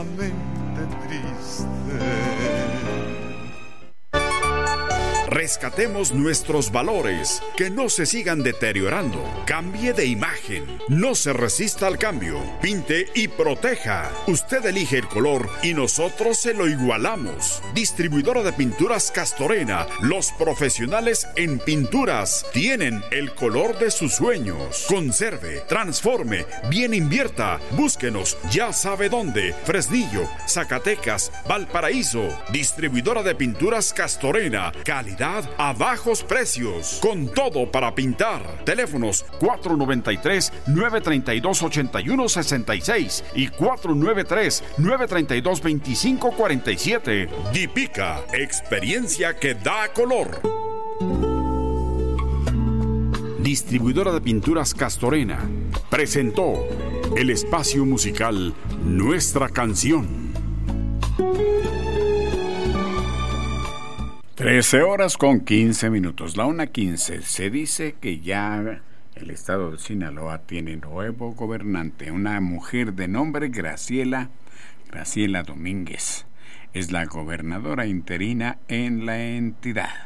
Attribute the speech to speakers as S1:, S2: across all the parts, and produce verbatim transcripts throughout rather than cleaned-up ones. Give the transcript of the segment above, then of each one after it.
S1: Rescatemos nuestros valores, que no se sigan deteriorando. Cambie de imagen, no se resista al cambio. Pinte y proteja. Usted elige el color y nosotros se lo igualamos. Distribuidora de pinturas Castorena, los profesionales en pinturas tienen el color de sus sueños. Conserve, transforme, bien invierta. Búsquenos, ya sabe dónde. Fresnillo, Zacatecas, Valparaíso. Distribuidora de pinturas Castorena, calidad a bajos precios, con todo para pintar. Teléfonos cuatro noventa y tres, nueve treinta y dos, ochenta y uno sesenta y seis y cuatro noventa y tres, nueve treinta y dos, veinticinco cuarenta y siete. Dipica, experiencia que da color. Distribuidora de pinturas Castorena presentó el espacio musical Nuestra Canción.
S2: trece horas con quince minutos, la una quince. Se dice que ya el estado de Sinaloa tiene nuevo gobernante, una mujer de nombre Graciela, Graciela Domínguez. Es la gobernadora interina en la entidad.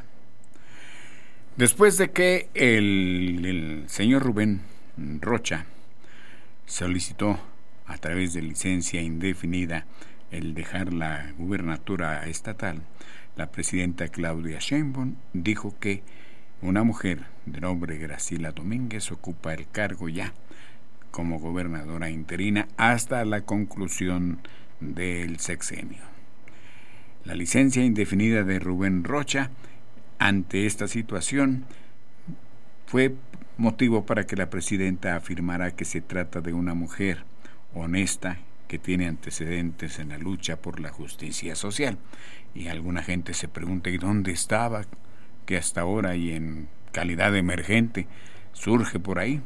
S2: Después de que el, el señor Rubén Rocha solicitó a través de licencia indefinida el dejar la gubernatura estatal, la presidenta Claudia Sheinbaum dijo que una mujer de nombre Graciela Domínguez ocupa el cargo ya como gobernadora interina hasta la conclusión del sexenio. La licencia indefinida de Rubén Rocha ante esta situación fue motivo para que la presidenta afirmara que se trata de una mujer honesta que tiene antecedentes en la lucha por la justicia social. Y alguna gente se pregunta, ¿y dónde estaba? Que hasta ahora y en calidad de emergente surge por ahí.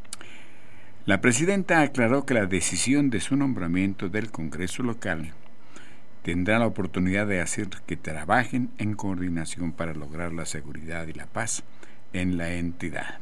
S2: La presidenta aclaró que la decisión de su nombramiento del Congreso local tendrá la oportunidad de hacer que trabajen en coordinación para lograr la seguridad y la paz en la entidad.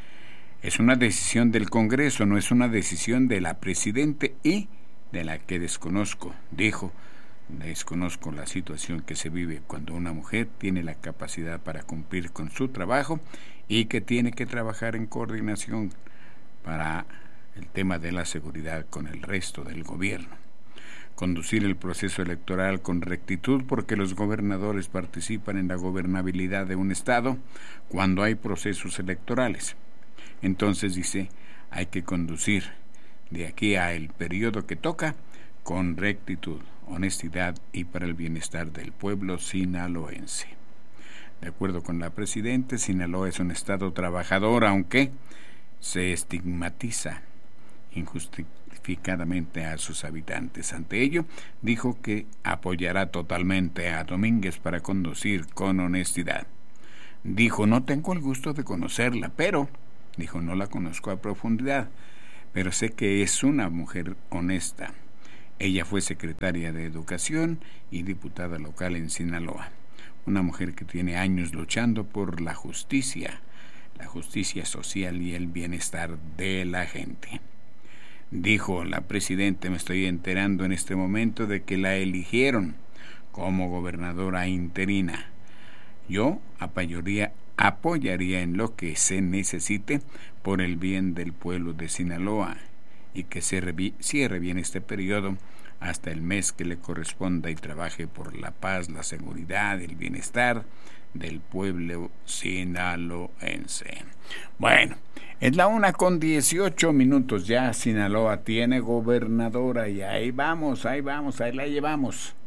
S2: Es una decisión del Congreso, no es una decisión de la presidenta y de la que desconozco, dijo. Desconozco la situación que se vive cuando una mujer tiene la capacidad para cumplir con su trabajo y que tiene que trabajar en coordinación para el tema de la seguridad con el resto del gobierno. Conducir el proceso electoral con rectitud, porque los gobernadores participan en la gobernabilidad de un estado cuando hay procesos electorales. Entonces dice, hay que conducir de aquí a el periodo que toca con rectitud, honestidad y para el bienestar del pueblo sinaloense. De acuerdo con la presidenta, Sinaloa es un estado trabajador, aunque se estigmatiza injustificadamente a sus habitantes. Ante ello, dijo que apoyará totalmente a Domínguez para conducir con honestidad. Dijo, no tengo el gusto de conocerla, pero, dijo, no la conozco a profundidad, pero sé que es una mujer honesta. Ella fue secretaria de Educación y diputada local en Sinaloa. Una mujer que tiene años luchando por la justicia, la justicia social y el bienestar de la gente. Dijo la presidenta, me estoy enterando en este momento de que la eligieron como gobernadora interina. Yo apoyaría, apoyaría en lo que se necesite por el bien del pueblo de Sinaloa y que se revi- cierre bien este periodo hasta el mes que le corresponda y trabaje por la paz, la seguridad, el bienestar del pueblo sinaloense. Bueno, es la una con dieciocho minutos, ya Sinaloa tiene gobernadora y ahí vamos, ahí vamos, ahí la llevamos.